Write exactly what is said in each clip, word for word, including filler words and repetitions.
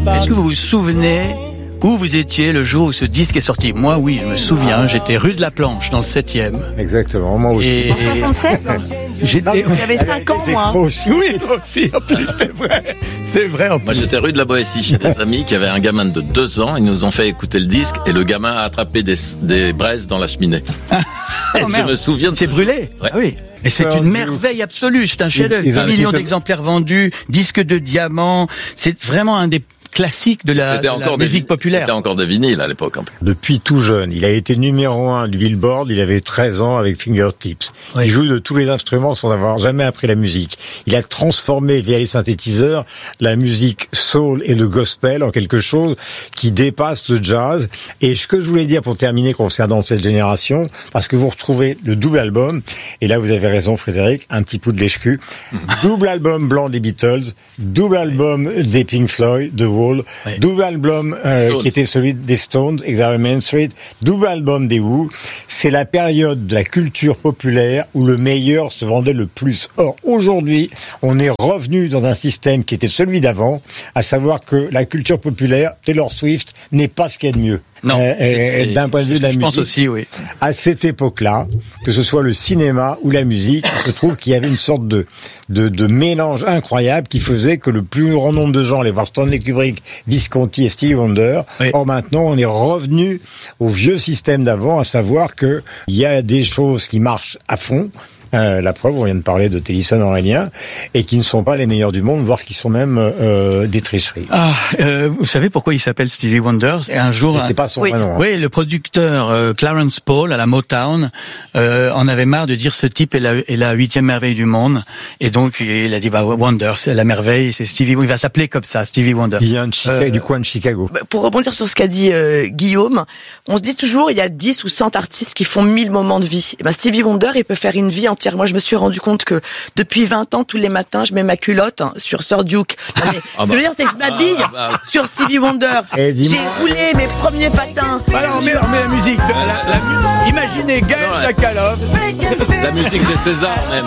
Est-ce que vous vous souvenez où vous étiez le jour où ce disque est sorti? Moi, oui, je me souviens, j'étais rue de la Planche, dans le septième. Exactement, moi aussi. Et... En soixante-sept J'étais... J'avais cinq ans, moi. Aussi. Oui, toi aussi, en plus, c'est vrai. C'est vrai, en plus. Moi, j'étais rue de la Boétie chez des amis qui avaient un gamin de deux ans. Ils nous ont fait écouter le disque et le gamin a attrapé des, des braises dans la cheminée. Oh, je me souviens de C'est ce- brûlé. Ouais. Ah oui. Et c'est une merveille absolue. C'est un chef-d'œuvre. Ils- ils dix ont- millions ils ont- d'exemplaires vendus, disque de diamant. C'est vraiment un des classiques de la, de C'était la encore des, musique populaire. C'était encore des vinyles à l'époque. En plus. Depuis tout jeune, il a été numéro un du Billboard, il avait treize ans avec Fingertips. Oui. Il joue de tous les instruments sans avoir jamais appris la musique. Il a transformé via les synthétiseurs la musique soul et le gospel en quelque chose qui dépasse le jazz. Et ce que je voulais dire pour terminer concernant cette génération, parce que vous retrouvez le double album, et là vous avez raison Frédéric, un petit coup de lèche-cul, double album blanc des Beatles, double album des Pink Floyd, The Wall, Oui. double album euh, Stones. qui était celui des Stones, exactement, Main Street, double album des Who. C'est la période de la culture populaire où le meilleur se vendait le plus. Or, aujourd'hui, on est revenu dans un système qui était celui d'avant, à savoir que la culture populaire, Taylor Swift, n'est pas ce qu'il y a de mieux. Non, Euh, c'est- et- c'est- et d'un point de vue de la je musique. pense aussi, oui. À cette époque-là, que ce soit le cinéma ou la musique, je trouve qu'il y avait une sorte de, de, de mélange incroyable qui faisait que le plus grand nombre de gens allaient voir Stanley Kubrick, Visconti et Stevie Wonder. Oui. Or maintenant, on est revenu au vieux système d'avant, à savoir que il y a des choses qui marchent à fond. Euh, la preuve, on vient de parler de Télisson Aurélien, et qui ne sont pas les meilleurs du monde, voire qui sont même euh, des tricheries. Ah, euh, vous savez pourquoi il s'appelle Stevie Wonder? Et un jour, Et c'est pas son Oui. vrai nom. hein. oui, le producteur euh, Clarence Paul à la Motown euh, en avait marre de dire ce type est la, est la huitième merveille du monde, et donc il a dit bah Wonder, c'est la merveille, c'est Stevie. Il va s'appeler comme ça, Stevie Wonder. Il y a un Chicago, Euh, du coin de Chicago. Bah, pour rebondir sur ce qu'a dit euh, Guillaume, on se dit toujours il y a dix ou cent artistes qui font mille moments de vie. Et ben Stevie Wonder, il peut faire une vie entière. Moi, je me suis rendu compte que depuis vingt ans, tous les matins, je mets ma culotte hein, sur Sir Duke. Non, mais, Ah ce que je veux dire, c'est que je m'habille Ah bah. sur Stevie Wonder. Eh, dis-moi. J'ai roulé mes premiers patins. Alors on met, on met la musique. La, la, mu- imaginez Gaël Non, Chakalov. La musique des Césars même.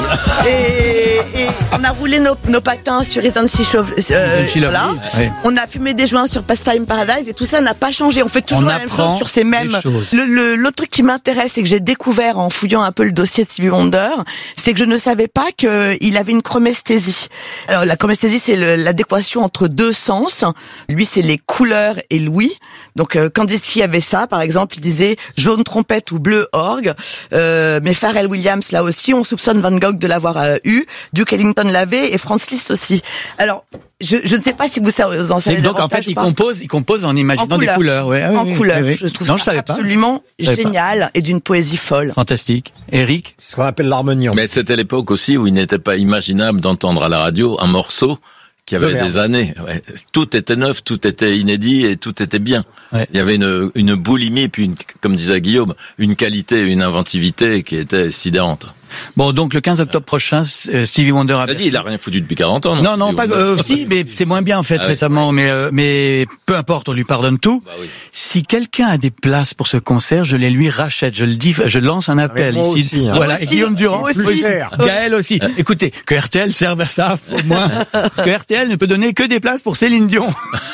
Et, et on a roulé nos, nos patins sur Resident Evil. Euh, Resident Evil, voilà. oui. On a fumé des joints sur Pastime Paradise et tout ça n'a pas changé. On fait toujours On la même apprend chose sur ces mêmes. des choses. Le, le, l'autre truc qui m'intéresse et que j'ai découvert en fouillant un peu le dossier de Stevie Wonder, c'est que je ne savais pas qu'il avait une chromesthésie. Alors la chromesthésie, c'est le- l'adéquation entre deux sens. Lui, c'est les couleurs et l'ouïe. Donc euh, Kandinsky avait ça, par exemple, il disait jaune trompette ou bleu orgue. Euh, mais Pharrell Williams, là aussi, on soupçonne Van Gogh de l'avoir euh, eu. Duke Ellington l'avait et Franz Liszt aussi. Alors, je, je ne sais pas si vous, savez- vous en savez Donc en davantage fait, ou il pas. compose, il compose en imaginant En des couleur. couleurs. Ouais. Ah oui, en oui, couleur. oui, oui. Je trouve non, je ça savais pas. absolument Je savais pas. génial et d'une poésie folle. Fantastique. Eric. Ce qu'on appelle l'harmonium. Mais c'était l'époque aussi où il n'était pas imaginable d'entendre à la radio un morceau qui avait De merde. des années. Ouais. Tout était neuf, tout était inédit et tout était bien. Ouais. Il y avait une, une boulimie, puis une, comme disait Guillaume, une qualité, une inventivité qui était sidérante. Bon, donc le quinze octobre prochain, euh, Stevie Wonder a Il a dit, il a rien foutu depuis quarante ans. Non, Non, non, Stevie pas Wonder. euh, si, mais c'est moins bien en fait Ah ouais. récemment, mais euh, mais peu importe, on lui pardonne tout. Bah oui. Si quelqu'un a des places pour ce concert, je les lui rachète. Je le dis, je lance un appel moi ici. aussi, hein. Voilà, Moi et aussi, Guillaume Durand, moi aussi. plus cher. Gaël aussi. Écoutez, que R T L serve à ça au moins, parce que R T L ne peut donner que des places pour Céline Dion.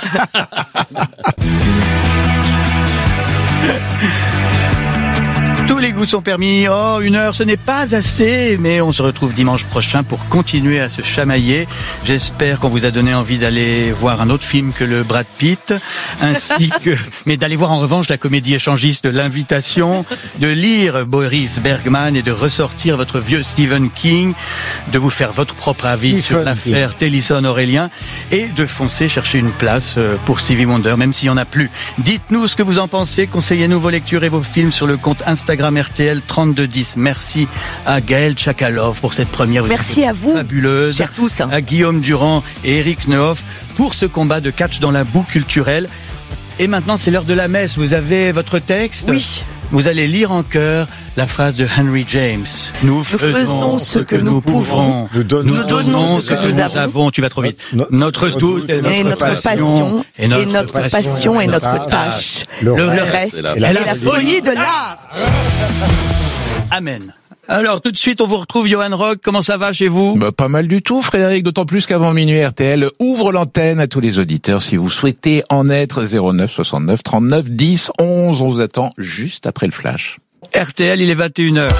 Tous les goûts sont permis. Oh, une heure, ce n'est pas assez, mais on se retrouve dimanche prochain pour continuer à se chamailler. J'espère qu'on vous a donné envie d'aller voir un autre film que le Brad Pitt, ainsi que, mais d'aller voir en revanche la comédie échangiste L'Invitation, de lire Boris Bergman et de ressortir votre vieux Stephen King, de vous faire votre propre avis Stephen sur l'affaire Télisson Aurélien et de foncer chercher une place euh, pour Stevie Wonder, même s'il n'y en a plus. Dites-nous ce que vous en pensez, conseillez-nous vos lectures et vos films sur le compte Instagram R T L trente-deux dix. Merci à Gaël Chakalov pour cette première. Merci à vous, fabuleuse. chers tous. À Guillaume Durand et Eric Nehoff pour ce combat de catch dans la boue culturelle. Et maintenant, c'est l'heure de la messe. Vous avez votre texte? Oui. Vous allez lire en chœur la phrase de Henry James. Nous faisons, faisons ce que nous pouvons. Nous donnons, Nous donnons ce que nous avons. Tu vas trop vite. No- Notre notre doute doute et et notre, Et notre passion, et notre, et notre passion et notre tâche. Le Le reste reste et la- est et la la folie de l'art. Amen. Alors tout de suite, on vous retrouve, Johan Rock. Comment ça va chez vous? Bah, pas mal du tout, Frédéric, d'autant plus qu'avant minuit, R T L ouvre l'antenne à tous les auditeurs. Si vous souhaitez en être, zéro neuf soixante-neuf trente-neuf dix onze, on vous attend juste après le flash. R T L, il est vingt et une heures.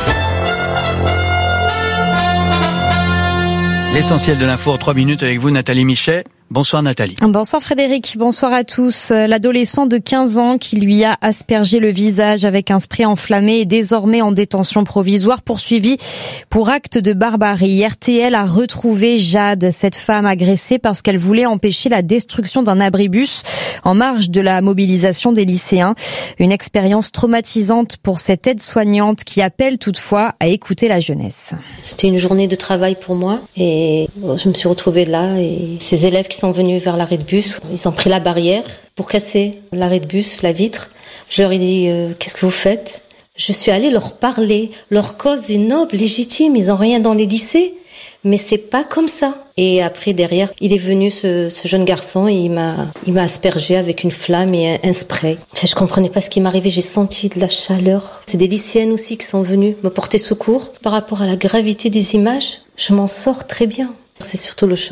L'essentiel de l'info en trois minutes avec vous, Nathalie Michet. Bonsoir Nathalie. Bonsoir Frédéric, bonsoir à tous. L'adolescent de quinze ans qui lui a aspergé le visage avec un spray enflammé est désormais en détention provisoire, poursuivi pour acte de barbarie. R T L a retrouvé Jade, cette femme agressée parce qu'elle voulait empêcher la destruction d'un abribus en marge de la mobilisation des lycéens. Une expérience traumatisante pour cette aide-soignante qui appelle toutefois à écouter la jeunesse. C'était une journée de travail pour moi et je me suis retrouvée là et ces élèves qui sont venus vers l'arrêt de bus, ils ont pris la barrière pour casser l'arrêt de bus, la vitre. Je leur ai dit euh, qu'est-ce que vous faites? Je suis allée leur parler, leur cause est noble, légitime, ils ont rien dans les lycées, mais c'est pas comme ça. Et après derrière, il est venu ce, ce jeune garçon et il m'a il m'a aspergé avec une flamme et un, un spray. Enfin, je comprenais pas ce qui m'arrivait, j'ai senti de la chaleur. C'est des lycéennes aussi qui sont venues me porter secours. Par rapport à la gravité des images, je m'en sors très bien. C'est surtout le choc.